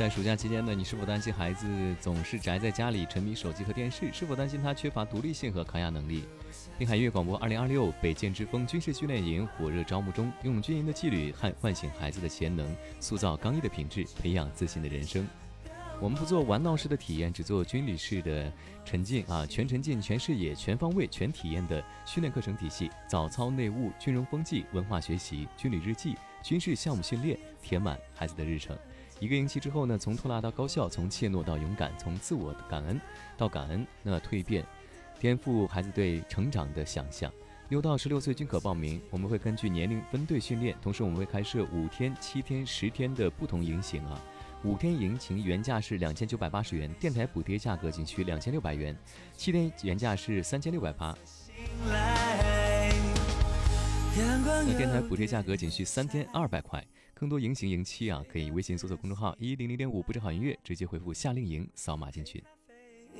在暑假期间呢，你是否担心孩子总是宅在家里，沉迷手机和电视？是否担心他缺乏独立性和抗压能力？滨海音乐广播2026北建之风军事训练营火热招募中，用军营的纪律唤醒孩子的潜能，塑造刚毅的品质，培养自信的人生。我们不做玩闹式的体验，只做军旅式的沉浸全沉浸、全视野、全方位、全体验的训练课程体系。早操内务、军容风纪、文化学习、军旅日记、军事项目训练，填满孩子的日程。一个营期之后呢，从拖拉到高效，从怯懦到勇敢，从自我感恩到感恩，蜕变，颠覆孩子对成长的想象。6到16岁均可报名，我们会根据年龄分队训练，同时我们会开设5天、7天、10天的不同营型5天营情原价是2980元，电台补贴价格仅需2600元；7天原价是3680。电台补贴价格仅需3天200块。更多营型营期可以微信搜索公众号1000.5不止好音乐，直接回复夏令营扫码进群。